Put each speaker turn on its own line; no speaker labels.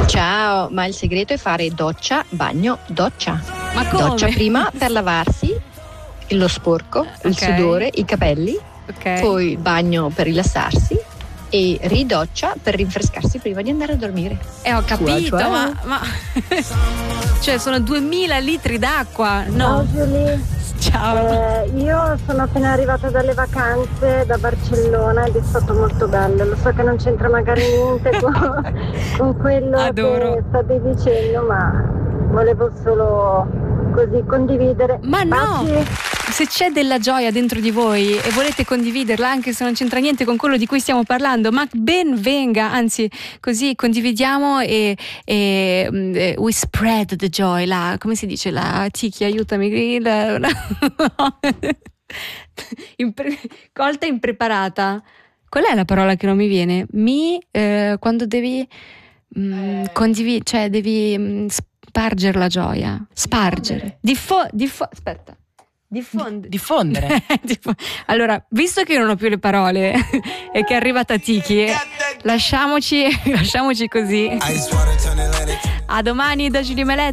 Ciao, ma il segreto è fare doccia, bagno, doccia.
Ma come?
Doccia prima per lavarsi lo sporco, il sudore, i capelli, poi bagno per rilassarsi e ridoccia per rinfrescarsi prima di andare a dormire.
Ho capito, ma cioè sono 2000 litri d'acqua, no?
Ciao Giulia.
Ciao.
Io sono appena arrivata dalle vacanze da Barcellona ed è stato molto bello. Lo so che non c'entra magari niente con quello che stavi dicendo, ma volevo solo così condividere.
Ma no! Se c'è della gioia dentro di voi e volete condividerla, anche se non c'entra niente con quello di cui stiamo parlando, ma ben venga, anzi così condividiamo e we spread the joy, come si dice, Tiki, aiutami, colta impreparata, qual è la parola che non mi viene? Quando devi condividere, cioè devi spargere la gioia, aspetta.
Diffondere.
Allora, visto che io non ho più le parole e che è arrivata Tiki, lasciamoci così. A domani da Giulia Meletta.